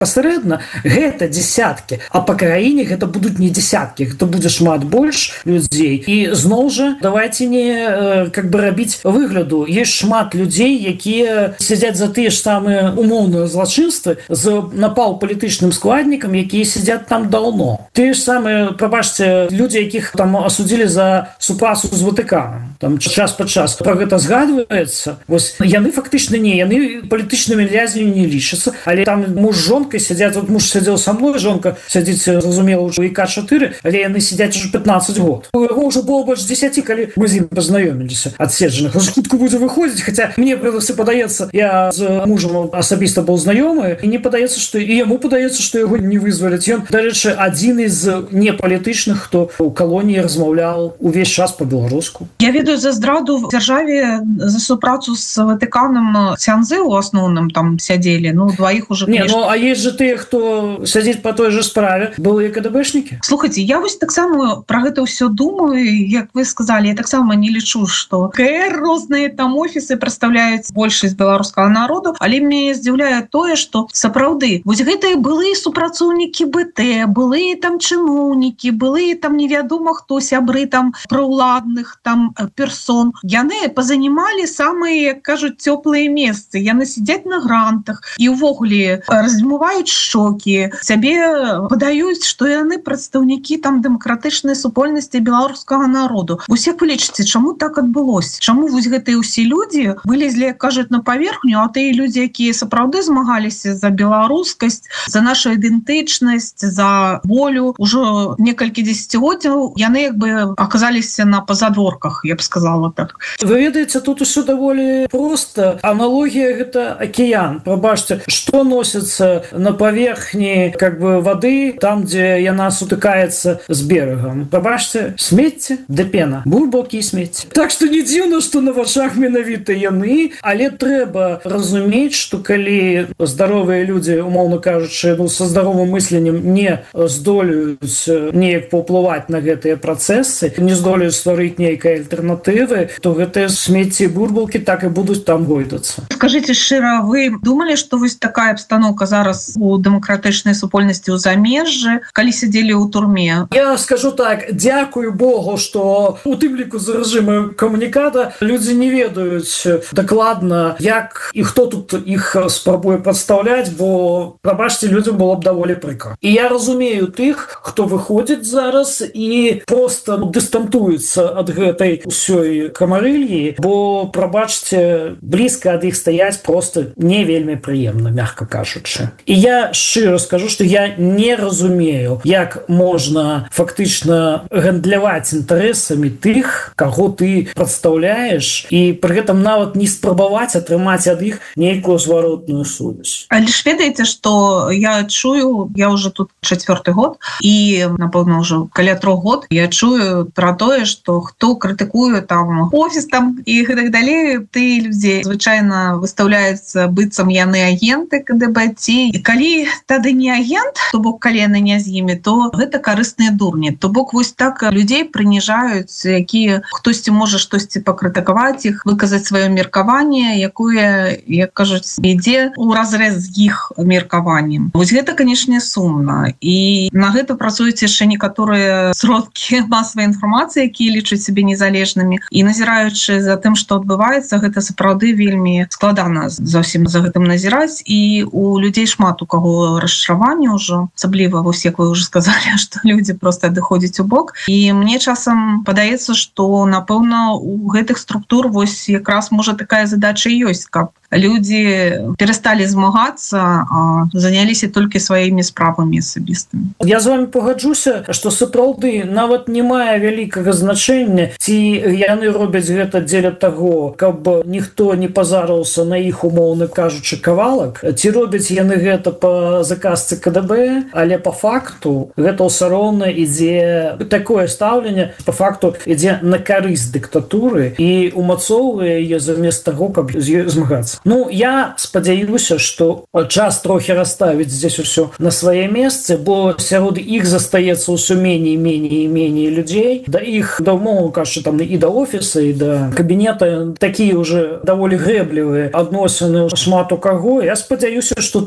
пасрэдна гэта десяткі, а па краіне гэта будуць не десяткі, гэта будзе шмат больш людзей. І зноў жа давайте не рабіць выгляду. Есть шмат людзей, якія сядзяць за тыя ж самыя умоўныя злачынствы з напаўпалітычным складнікам, якія сядзяць там даўно. Тыя ж самыя, прабачце, людзі, якіх там асудзілі за супрацу з Ватыканам. Там час па час пра гэта згадваецца. Вось яны фактычна яны палітычнымі вязнямі не лічацца, але там муж з жонкай сядзяць, вот муж сядзеў са мной, жонка сядзіць, зразумела, ўжо ІК-4, але яны сядзяць ужо 15 год. У яго ўжо было больш 10, калі мы з ім пазнаёміліся адседжаных. Хутка будзе выходзіць, хаця мне падаецца, я з мужам асабіста быў знаёмы, і не падаецца, што і яму падаецца, што яго не вызваляць. Ён, дарэчы, адзін з непалітычных, хто ў калоніі размаўляў увесь час па-беларуску. Я ведаю за здраду в дзяржаве, за супрацу з Ватыканам ксяндзы ў асноўным там сядзелі, дваіх уже... А есть же тыя, хто сядзіць па той же справе, былыя КДБшнікі? Слухайце, я вось таксама пра гэта ўсё думаю, як вы сказалі, я таксама не лічу, што КР розныя там офісы прадстаўляюць большасць беларускага народу, але мяне здзіўляе тое, што сапраўды, вось гэтыя былыя супрацоўнікі БТ, былыя там чыноўнікі, былыя там невядома хто, сябры там праўладных там персон, яны пазанімалі самыя, як кажуць, цёплыя месцы, яны сядзяць на грантах і ўвогуле раздзьмуваюць шокі, сябе падаюць, што яны прадстаўнікі там дэмакратычнай супольнасці беларускага народу. Вось як вы лічыце, чаму так адбылося? Чаму вось гэтыя ўсе людзі вылезлі, як кажуць, на паверхню, а тыя людзі, якія сапраўды змагаліся за беларускасць, за нашу ідэнтычнасць, за волю, ужо некалькі дзесяцігоддзяў, яны як бы аказаліся на пазадворках, я б сказала так. Вы ведаеце, тут усё даволі проста. Аналогія гэта акіян. Прабачце, што носіцца на паверхні вады, там, дзе яна сутыкаецца з берагам. Прабачце, смецце ды пена, бурбалкі і смецце. Так што не дзіўна, што на вачах менавіта яны, але трэба разумець, што калі здаровыя людзі, умоўна кажучы, са здаровым мысленнем не здолеюць неяк паўплываць на гэтыя працэсы, не здолеюць стварыць нейкай альтэрнатывы, то гэтыя смецці і бурбалкі так і будуць там гойдацца. Скажыце шчыра, вы думалі, што вось такая абстаноўка зараз у дэмакратычнай супольнасці ў замежжы, калі сядзелі ў турме? Я скажу так, дзякую Богу, што у тым ліку за рэжымы камуніката людзі не ведаюць дакладна, як і хто тут іх спрабуе прадстаўляць, бо, прабачце, людзям было б даволі прыкра. І я разумею тых, хто выходзіць зараз і проста дыстантуецца ад гэтай усёй камарыльі, бо, прабачце, блізка ад іх стаяць проста не вельмі прыемна, мягка кажучы. І я шчыра скажу, што я не разумею, як можна фактычна гандляваць інтарэсамі тых, каго ты прадстаўляеш, і пры гэтым нават не спрабаваць атрымаць ад іх нейкую зваротную сувязь. Але ж ведаеце, што я чую, я ўжо тут 4-й год, і, напэўна, ўжо каля 3 год, я чую пра тое, што хто крытыкуе там офіс там і гэтак далей, ты людзей звычайна выстаўляюцца быццам яны агенты КДБ, ці калі тады не агент, то бок калі яны не з імі, то гэта карысныя дурні. То бок вось так людзей прыніжаюць, якія хтосьці можа штосьці пакрытыкаваць іх, выказаць сваё меркаванне, якое, як кажуць, ідзе ў разрэз з іх меркаваннем. Вось гэта, канешне, сумна. І на гэта працуюць яшчэ некаторыя сродкі масавай інфармацыі, якія лічаць сябе незалежнымі. І назіраючы за тым, што адбываецца, гэта сапраўды вельмі складана зусім за гэтым назіраць. І у людзей шмат у каго расчараванне ўжо, асабліва, вось як вы ўжо сказалі, што людзі проста адыходзяць у бок. І мне часам падаецца, што, напэўна, у гэтых структур вось якраз можа такая задача ёсць, каб людзі перасталі змагацца, а заняліся толькі сваімі справамі асабістымі. Я з вами пагаджуся, што сапраўды нават не мае вялікага значэння, ці яны робяць гэта дзеля таго, каб ніхто не пазарыўся на іх, умоўна кажучы, кавалак, ці робяць яны гэта па заказцы КДБ, але па факту гэта ўсё роўна ідзе, такое стаўленне па факту ідзе на карысць дыктатуры і умацоўвае яе замест таго, каб з ёй змагацца. Я спадзяюся, што час трохі расставіць здесь усё на свае месцы, бо сярод іх застаецца ўсё меней і меней і меней людзей. Да іх, да умоўна кажучы, там і да офіса, і да кабінета такія ўжо даволі грэблівыя адносіны шмат у каго. Я спадзяюся, што ты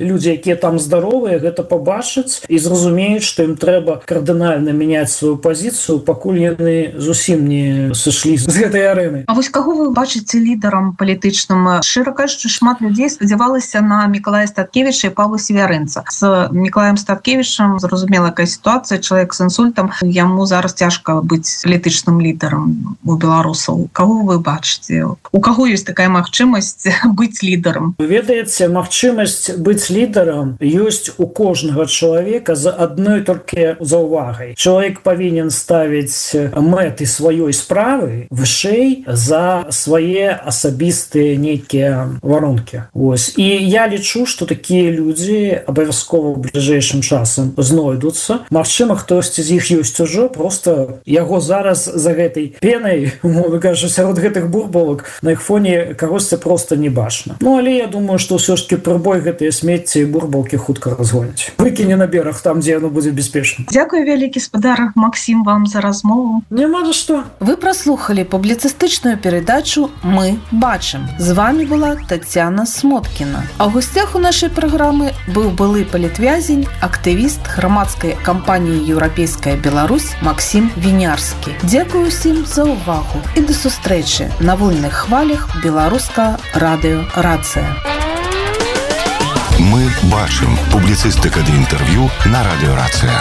людзі, якія там здаровыя, гэта пабачаць і зразумеюць, што ім трэба кардынальна мяняць сваю пазіцыю, пакуль яны зусім не сышлі з гэтай арэны. А вось каго вы бачыце лідарам палітычным? Шчыра кажучы, шмат людзей спадзявалася на Мікалая Статкевіча і Павла Севярынца. З Мікалаем Статкевічам зразумела, якая сітуацыя, чалавек з інсультам, яму зараз цяжка быць палітычным лідарам у беларусаў. Каго вы бачыце? У каго ёсць такая магчымасць быць лідарам? Ведаеце, магчымасць быць лідарам ёсць у кожнага чалавека з адной толькі заўвагай. Чалавек павінен ставіць мэты сваёй справы вышэй за свае асабістыя нейкія варонкі. Ось. І я лічу, што такія людзі абавязкова ў бліжэйшым часам знойдуцца. Магчыма, хтосьці з іх ёсць ужо, просто яго зараз за гэтай пенай, мовы кажу, сярод гэтых бурбалак на іх фоне кагосьці просто не бачна. Ну, але я думаю, што ўсё ж таки прыбой гэтыя смецці і бурбалкі хутка разгоняць. Выкіне на бераг там, дзе яно будзе бяспечна. Дзякуй вялікі, спадар Максім, вам за размову. Няма за што. Вы праслухалі публіцыстычную перадачу «Мы бачым». З вами была Тацяна Смоткіна. А ў госцях у нашай праграмы быў былы палітвязень, актывіст грамадскай кампаніі «Еўрапейская Беларусь» Максім Вінярскі. Дзякую ўсім за ўвагу і да сустрэчы на вольных хвалях беларускага радыё «Рацыя». Мы бачым. Публіцыстыка ды інтэрв'ю на радыё «Рацыя».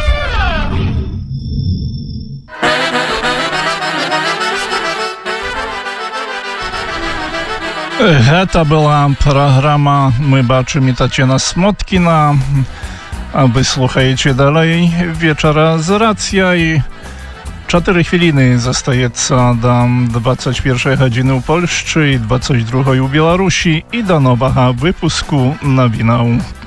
Гэта была праграма «Мы бачым» і Тацяна Смоткіна. А вы слухаеце далей вечара з «Рацыя» і 4 хвіліны застаецца да 21 гадзіны ў Польшчы і 22 у Беларусі і да новага выпуску навінаў.